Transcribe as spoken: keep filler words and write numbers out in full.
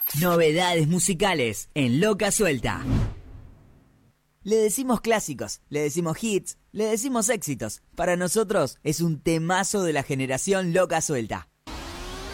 Novedades musicales en Loca Suelta. Le decimos clásicos, le decimos hits, le decimos éxitos. Para nosotros es un temazo de la generación Loca Suelta.